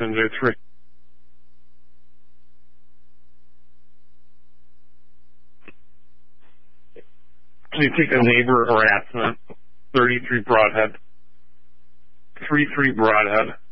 NJ3. Can you take a neighbor harassment, 33 Broadhead, 33 Broadhead.